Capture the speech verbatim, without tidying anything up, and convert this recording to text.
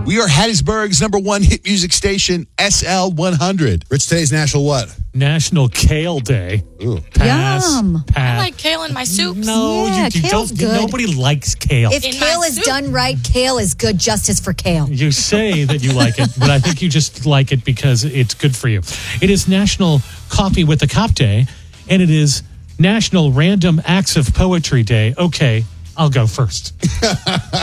We are Hattiesburg's number one hit music station, S L one hundred. Rich, today's national what? National Kale Day. Ooh. Pass. Yum. Pass. I like kale in my soups. No, Yeah, you, you kale's don't. good. Nobody likes kale. If In my kale is soup. done right, kale is good justice for kale. You say that you like it, but I think you just like it because it's good for you. It is National Coffee with a Cop Day, and it is National Random Acts of Poetry Day. Okay, I'll go first.